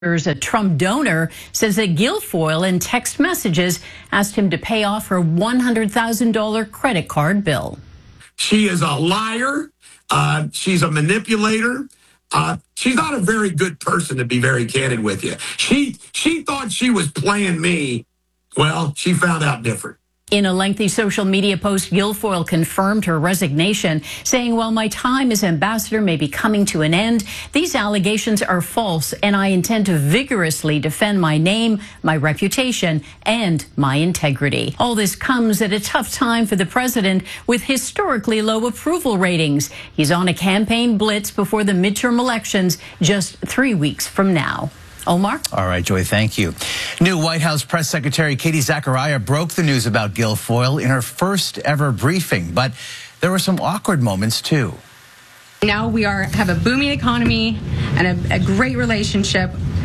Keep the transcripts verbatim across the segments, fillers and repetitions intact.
A Trump donor says that Guilfoyle in text messages asked him to pay off her one hundred thousand dollars credit card bill. She is a liar. Uh, she's a manipulator. Uh, she's not a very good person, to be very candid with you. She she thought she was playing me. Well, she found out different. In a lengthy social media post, Guilfoyle confirmed her resignation, saying, "While my time as ambassador may be coming to an end, these allegations are false, and I intend to vigorously defend my name, my reputation, and my integrity." All this comes at a tough time for the president with historically low approval ratings. He's on a campaign blitz before the midterm elections just three weeks from now. Omar? All right, Joy, thank you. New White House Press Secretary Katie Zachariah broke the news about Guilfoyle in her first ever briefing, but there were some awkward moments, too. Now we are have a booming economy and a, a great relationship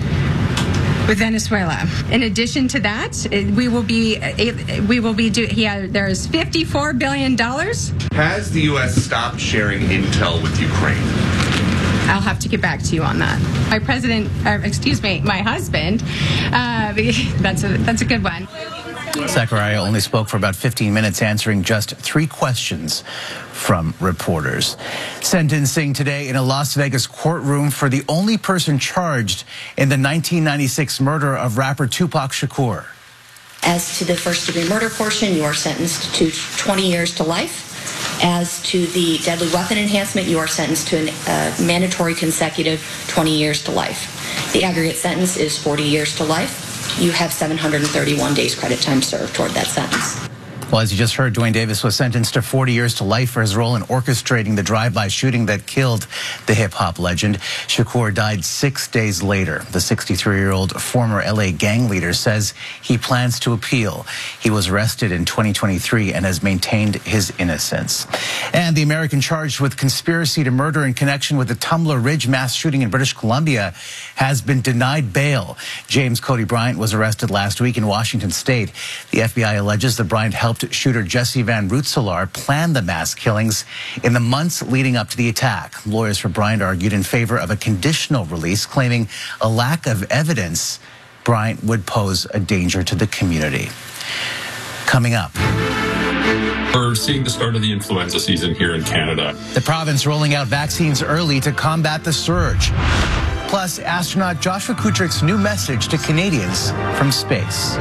with Venezuela. In addition to that, we will be we will be do, yeah, there is fifty-four billion dollars. Has the U S stopped sharing intel with Ukraine? I'll have to get back to you on that. My president, or excuse me, my husband, uh, that's a that's a good one. Zachariah only spoke for about fifteen minutes, answering just three questions from reporters. Sentencing today in a Las Vegas courtroom for the only person charged in the nineteen ninety-six murder of rapper Tupac Shakur. As to the first-degree murder portion, you are sentenced to twenty years to life. As to the deadly weapon enhancement, you are sentenced to a uh, mandatory consecutive twenty years to life. The aggregate sentence is forty years to life. You have seven hundred thirty-one days credit time served toward that sentence. Well, as you just heard, Dwayne Davis was sentenced to forty years to life for his role in orchestrating the drive-by shooting that killed the hip-hop legend. Shakur died six days later. The sixty-three-year-old former L A gang leader says he plans to appeal. He was arrested in twenty twenty-three and has maintained his innocence. And the American charged with conspiracy to murder in connection with the Tumbler Ridge mass shooting in British Columbia has been denied bail. James Cody Bryant was arrested last week in Washington State. The F B I alleges that Bryant helped shooter Jesse Van Rootselaar plan the mass killings in the months leading up to the attack. Lawyers for Bryant argued in favor of a conditional release, claiming a lack of evidence Bryant would pose a danger to the community. Coming up. We're seeing the start of the influenza season here in Canada. The province rolling out vaccines early to combat the surge. Plus, astronaut Joshua Kutrick's new message to Canadians from space.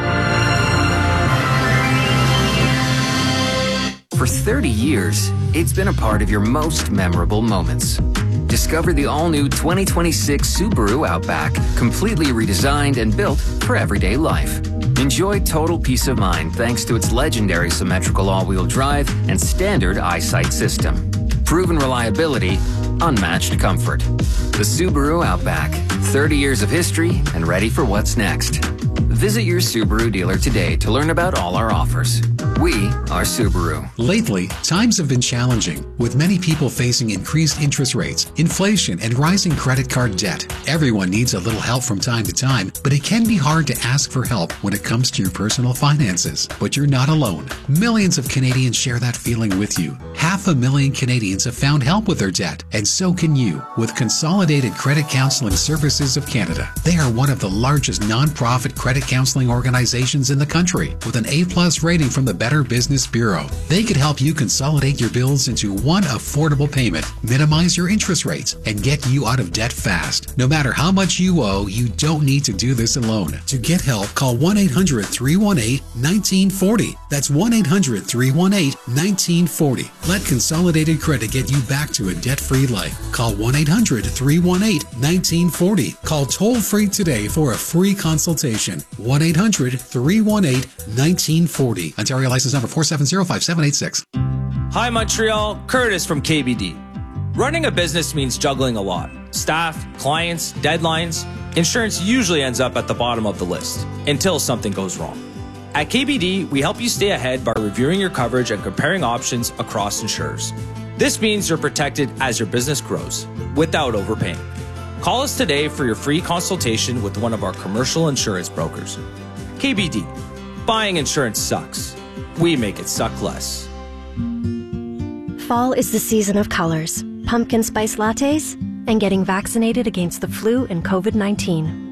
For thirty years, it's been a part of your most memorable moments. Discover the all-new twenty twenty-six Subaru Outback, completely redesigned and built for everyday life. Enjoy total peace of mind thanks to its legendary symmetrical all-wheel drive and standard eyesight system. Proven reliability, unmatched comfort. The Subaru Outback, thirty years of history and ready for what's next. Visit your Subaru dealer today to learn about all our offers. We are Subaru. Lately, times have been challenging, with many people facing increased interest rates, inflation, and rising credit card debt. Everyone needs a little help from time to time, but it can be hard to ask for help when it comes to your personal finances. But you're not alone. Millions of Canadians share that feeling with you. Half a million Canadians have found help with their debt, and so can you with Consolidated Credit Counseling Services of Canada. They are one of the largest nonprofit credit counseling organizations in the country, with an A plus rating from the Better Business Bureau. They could help you consolidate your bills into one affordable payment, minimize your interest rates, and get you out of debt fast. No matter how much you owe, you don't need to do this alone. To get help, call one eight hundred, three one eight, one nine four zero. That's one eight hundred, three one eight, one nine four zero. Let Consolidated Credit get you back to a debt-free life. Call one eight hundred, three one eight, one nine four zero. Call toll-free today for a free consultation. one eight hundred, three one eight, one nine four zero. Ontario license number four seven zero five seven eight six. Hi Montreal, Curtis from K B D. Running a business means juggling a lot. Staff, clients, deadlines. Insurance usually ends up at the bottom of the list until something goes wrong. At K B D, we help you stay ahead by reviewing your coverage and comparing options across insurers. This means you're protected as your business grows without overpaying. Call us today for your free consultation with one of our commercial insurance brokers. K B D. Buying insurance sucks. We make it suck less. Fall is the season of colors, pumpkin spice lattes, and getting vaccinated against the flu and COVID nineteen.